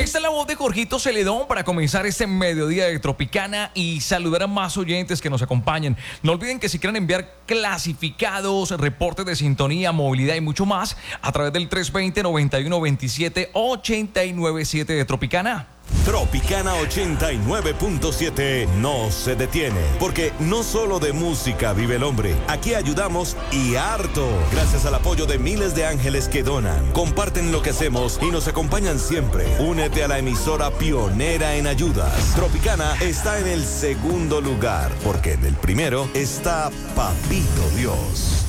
Esta es la voz de Jorgito Celedón para comenzar este mediodía de Tropicana y saludar a más oyentes que nos acompañan. No olviden que si quieren enviar clasificados, reportes de sintonía, movilidad y mucho más, a través del 320-9127-897 de Tropicana. Tropicana 89.7 no se detiene, porque no solo de música vive el hombre. Aquí ayudamos y harto, gracias al apoyo de miles de ángeles que donan, comparten lo que hacemos y nos acompañan siempre. Únete a la emisora pionera en ayudas. Tropicana está en el segundo lugar, porque en el primero está Papito Dios.